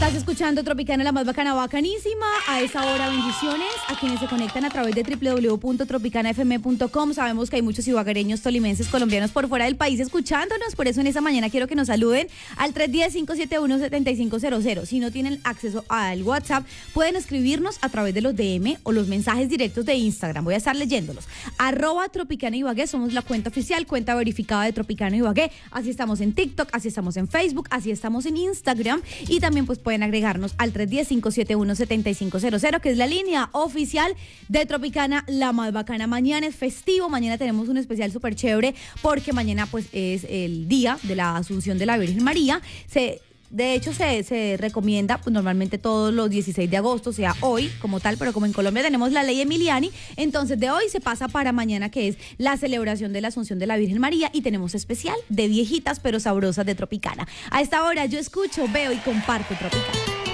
Estás escuchando Tropicana, la más bacana, bacanísima. A esa hora, bendiciones a quienes se conectan a través de www.tropicanafm.com. Sabemos que hay muchos ibaguereños, tolimenses, colombianos por fuera del país escuchándonos. Por eso en esa mañana quiero que nos saluden al 310-571-7500. Si no tienen acceso al WhatsApp, pueden escribirnos a través de los DM o los mensajes directos de Instagram. Voy a estar leyéndolos. @Tropicana Ibagué, somos la cuenta oficial, cuenta verificada de Tropicana Ibagué. Así estamos en TikTok, así estamos en Facebook, así estamos en Instagram. Y también pues pueden agregarnos al 310-571-7500, que es la línea oficial de Tropicana, la más bacana. Mañana es festivo, mañana tenemos un especial súper chévere, porque mañana pues es el día de la Asunción de la Virgen María. De hecho, se recomienda, pues normalmente todos los 16 de agosto, sea hoy como tal, pero como en Colombia tenemos la ley Emiliani, entonces de hoy se pasa para mañana, que es la celebración de la Asunción de la Virgen María, y tenemos especial de viejitas pero sabrosas de Tropicana. A esta hora yo escucho, veo y comparto Tropicana.